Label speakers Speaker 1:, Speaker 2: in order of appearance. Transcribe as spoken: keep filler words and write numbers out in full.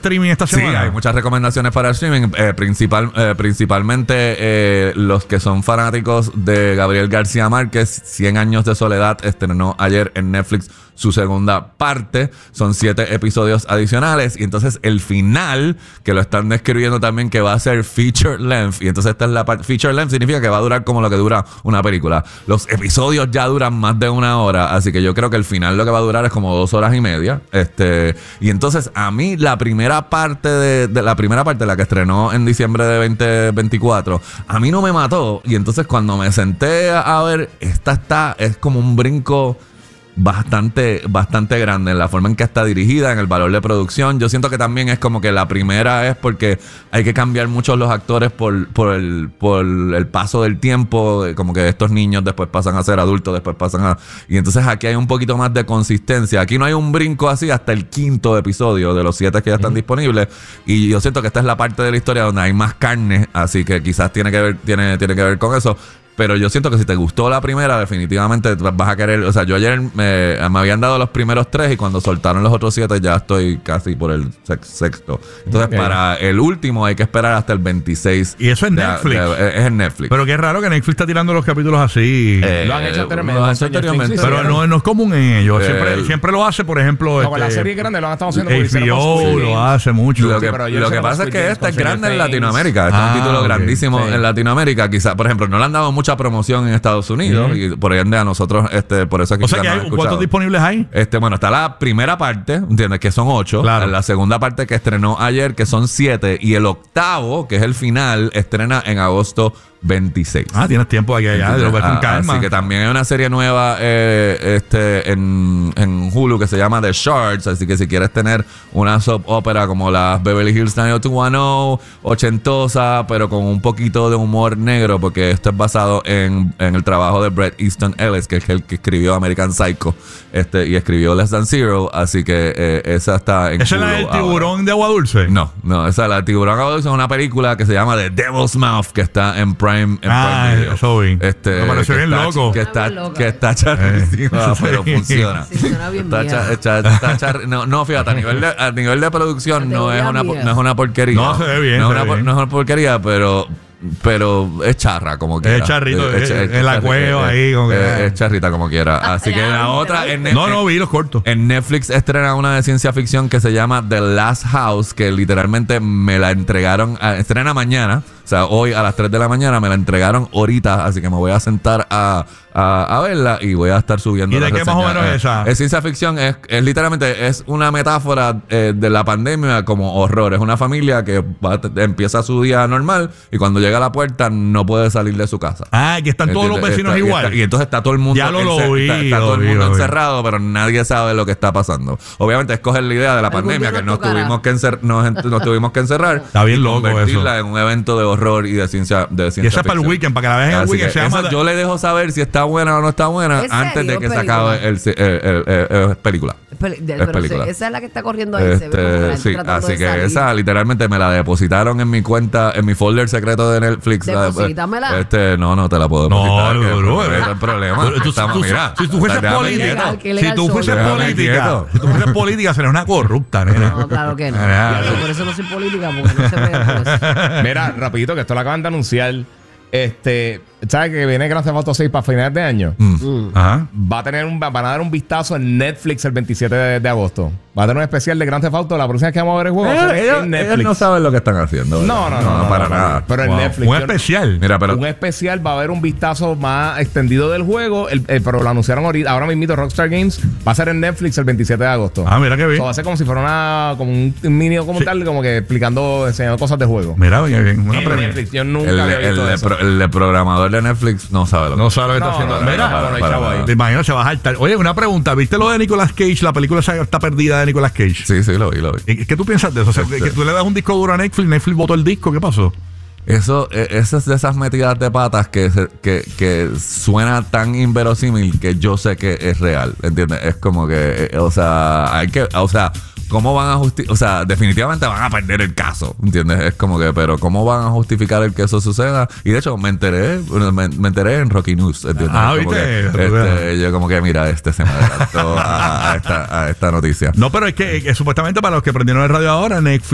Speaker 1: streaming esta semana?
Speaker 2: Sí, hay muchas recomendaciones para streaming. Eh, principal, eh, principalmente eh, los que son fanáticos de Gabriel García Márquez. Cien años de soledad estrenó ayer en Netflix su segunda parte. Son siete episodios adicionales. Y entonces el final, que lo están describiendo también, que va a ser feature length. Y entonces esta es la parte. Feature length significa que va a durar como lo que dura una película. Los episodios ya duran más de una hora. Así que yo creo que el final lo que va a durar es como dos horas y media. Este, y entonces a mí la primera parte de, de la primera parte, la que estrenó en diciembre de veinte veinticuatro, a mí no me mató. Y entonces cuando me senté a, a ver, esta está, es como un brinco bastante, bastante grande en la forma en que está dirigida, en el valor de producción. Yo siento que también es como que la primera es porque hay que cambiar mucho los actores por, por, el, por el paso del tiempo, como que estos niños después pasan a ser adultos, después pasan a... Y entonces aquí hay un poquito más de consistencia. Aquí no hay un brinco así hasta el quinto episodio de los siete que ya están uh-huh. disponibles, y yo siento que esta es la parte de la historia donde hay más carne, así que quizás tiene que ver, tiene, tiene que ver con eso. Pero yo siento que si te gustó la primera, definitivamente vas a querer... O sea, yo ayer me, me habían dado los primeros tres y cuando soltaron los otros siete ya estoy casi por el sex, sexto. Entonces, okay. para el último hay que esperar hasta el veintiséis.
Speaker 1: Y eso es Netflix.
Speaker 2: De, de, es en Netflix.
Speaker 1: Pero qué raro que Netflix está tirando los capítulos así.
Speaker 2: Eh,
Speaker 3: lo han hecho anteriormente.
Speaker 2: Lo han hecho anteriormente.
Speaker 1: Pero no, no es común en ellos. Eh, siempre, siempre lo hace, por ejemplo...
Speaker 3: No,
Speaker 1: este,
Speaker 3: con la serie grande lo han estado haciendo.
Speaker 1: H B O lo hace mucho.
Speaker 2: Lo que,
Speaker 3: sí,
Speaker 2: lo que pasa es que esta es grande en Latinoamérica. Este
Speaker 1: ah,
Speaker 2: es un título
Speaker 1: okay.
Speaker 2: grandísimo sí. en Latinoamérica. Quizás, por ejemplo, no le han dado mucha promoción en Estados Unidos uh-huh. y por ende a nosotros, este, por eso aquí
Speaker 1: o sea que hay, ¿cuántos disponibles hay?
Speaker 2: Este, bueno, está la primera parte, ¿entiendes? Que son ocho. Claro. La segunda parte que estrenó ayer, que son siete. Y el octavo, que es el final, estrena en agosto veintiséis.
Speaker 1: Ah, tienes tiempo aquí allá, lo ves con calma.
Speaker 2: Así que también hay una serie nueva eh, este, en, en Hulu que se llama The Shards. Así que si quieres tener una soap opera como las Beverly Hills nueve oh dos one oh, ochentosa, pero con un poquito de humor negro, porque esto es basado en, en el trabajo de Bret Easton Ellis, que es el que escribió American Psycho este, y escribió Less Than Zero. Así que eh, esa está en
Speaker 1: ¿Esa
Speaker 2: Hulu
Speaker 1: es la del
Speaker 2: ahora.
Speaker 1: tiburón de agua dulce?
Speaker 2: No, no, esa es la del tiburón de agua dulce. Es una película que se llama The Devil's Mouth, que está en Prime. En
Speaker 1: ah,
Speaker 2: Prime Video.
Speaker 1: Eso vi.
Speaker 2: Este,
Speaker 1: me pareció bien
Speaker 2: está,
Speaker 1: loco.
Speaker 2: Que está,
Speaker 4: loca,
Speaker 2: que está charrísima,
Speaker 1: eh.
Speaker 2: pero funciona.
Speaker 4: Sí, suena bien
Speaker 2: está
Speaker 4: vieja.
Speaker 2: cha, cha, está char, no, no, fíjate, a nivel de, a nivel de producción no es, una, no es una porquería.
Speaker 1: No, se ve bien.
Speaker 2: No,
Speaker 1: se
Speaker 2: es una,
Speaker 1: ve bien.
Speaker 2: no es una porquería, pero... Pero es charra como quiera.
Speaker 1: Es charrito,
Speaker 2: es,
Speaker 1: es,
Speaker 2: es,
Speaker 1: es, en la cueva ahí. Como
Speaker 2: es,
Speaker 1: que,
Speaker 2: es charrita como quiera. Así que la otra... En
Speaker 1: no, no, vi los cortos.
Speaker 2: En Netflix estrena una de ciencia ficción que se llama The Last House, que literalmente me la entregaron... A, estrena mañana. O sea, hoy a las tres de la mañana me la entregaron ahorita, así que me voy a sentar a, a, a verla y voy a estar subiendo.
Speaker 1: ¿Y de qué más o menos es esa?
Speaker 2: Es ciencia ficción, es, es literalmente es una metáfora eh, de la pandemia como horror. Es una familia que va, empieza su día normal y cuando llega a la puerta no puede salir de su casa.
Speaker 1: Ah, que están todos los vecinos
Speaker 2: está,
Speaker 1: igual.
Speaker 2: Y, está, y entonces está todo el mundo,
Speaker 1: ya lo, lo vi,
Speaker 2: está, está
Speaker 1: lo
Speaker 2: todo el
Speaker 1: vi,
Speaker 2: mundo
Speaker 1: lo
Speaker 2: encerrado, pero nadie sabe lo que está pasando. Obviamente es coger la idea de la pandemia que nos tuvimos que, encer, nos, nos tuvimos que encerrar.
Speaker 1: Está bien loco
Speaker 2: convertirla
Speaker 1: eso.
Speaker 2: en un evento de horror y de ciencia De
Speaker 1: y esa es para el weekend, para que la vean en el weekend. Se llama...
Speaker 2: Yo le dejo saber si está buena o no está buena antes de que se acabe el, el, el, el, el película.
Speaker 4: Peli- de,
Speaker 2: es
Speaker 4: pero
Speaker 2: película.
Speaker 4: Se, esa es la que está corriendo ahí.
Speaker 2: Este,
Speaker 4: se ve como la
Speaker 2: sí,
Speaker 4: tratando
Speaker 2: así
Speaker 4: de
Speaker 2: que
Speaker 4: salir.
Speaker 2: esa literalmente me la depositaron en mi cuenta, en mi folder secreto de Netflix.
Speaker 4: Deposítamela.
Speaker 2: Este, no, no te la puedo depositar.
Speaker 1: No, no, no.
Speaker 2: No es el problema.
Speaker 1: Tú,
Speaker 2: Estamos,
Speaker 1: tú,
Speaker 2: mira,
Speaker 1: si tú fueses
Speaker 2: déjame
Speaker 1: política,
Speaker 2: quieto.
Speaker 1: si tú fueses
Speaker 2: Déjame
Speaker 1: política,
Speaker 2: quieto.
Speaker 1: si tú fueses política, serías una corrupta, nena.
Speaker 4: No, claro que no.
Speaker 1: Ah,
Speaker 4: Claro, por eso no soy política, porque no se ve por eso.
Speaker 3: Mira, rapidito, que esto lo acaban de anunciar. Este, ¿sabes que viene Grand Theft Auto seis para finales de año?
Speaker 1: Mm. Ajá.
Speaker 3: Va a tener un, van a dar un vistazo en Netflix el veintisiete de, de agosto. Va a tener un especial de Grand Theft Auto. La próxima vez que vamos a ver el juego va a ser
Speaker 2: ellos,
Speaker 3: en Netflix.
Speaker 2: ellos no saben lo que están haciendo.
Speaker 3: No, no, no, no,
Speaker 2: para
Speaker 3: no,
Speaker 2: nada.
Speaker 3: no. Pero en
Speaker 1: Wow.
Speaker 3: Netflix.
Speaker 1: Un
Speaker 3: yo-
Speaker 1: especial.
Speaker 2: Mira, pero
Speaker 3: un especial, va a haber un vistazo más extendido del juego. El, el- pero lo anunciaron ahorita. Ahora mismo Rockstar Games va a ser en Netflix el veintisiete de agosto.
Speaker 1: Ah, mira qué bien.
Speaker 3: So, va a ser como si fuera una, como un mini como
Speaker 1: Sí.
Speaker 3: tal, como que explicando, enseñando cosas de juego.
Speaker 1: Mira bien, bien. Una
Speaker 3: En
Speaker 1: premia.
Speaker 3: Netflix, yo nunca
Speaker 2: el,
Speaker 3: había
Speaker 2: el,
Speaker 3: visto
Speaker 2: el,
Speaker 3: eso.
Speaker 2: pro- el programador de Netflix no sabe lo que
Speaker 1: No sabe lo que está
Speaker 3: No,
Speaker 1: haciendo.
Speaker 3: no,
Speaker 1: Mira,
Speaker 3: no, no, no,
Speaker 2: para
Speaker 3: chavo
Speaker 2: nada.
Speaker 3: ahí.
Speaker 1: te imagino se va a saltar. Oye, una pregunta. ¿Viste lo de Nicolas Cage? La película esa está perdida de Nicolas Cage.
Speaker 2: Sí, sí, lo vi, lo vi.
Speaker 1: ¿Y ¿Qué tú piensas de eso? O sea, que, que tú le das un disco duro a Netflix, Netflix votó el disco. ¿Qué pasó?
Speaker 2: Eso, eh, eso es de esas metidas de patas que, se- que, que suena tan inverosímil que yo sé que es real, ¿entiendes? Es como que, eh, o sea, hay que, o sea, ¿cómo van a justificar? O sea, definitivamente van a perder el caso, ¿entiendes? Es como que, pero ¿cómo van a justificar el que eso suceda? Y de hecho, me enteré, me, me enteré en Rocky News, ¿entiendes?
Speaker 1: Ah,
Speaker 2: Como
Speaker 1: ¿viste?
Speaker 2: que, este, yo como que, mira, este se me adelantó a, a esta, a esta noticia.
Speaker 1: No, pero es que, eh, supuestamente para los que prendieron el radio ahora, Netflix